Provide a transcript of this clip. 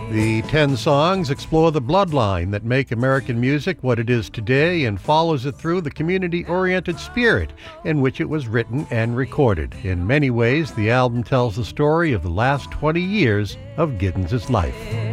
The 10 songs explore the bloodline that make American music what it is today and follows it through the community-oriented spirit in which it was written and recorded. In many ways, the album tells the story of the last 20 years of Giddens' life.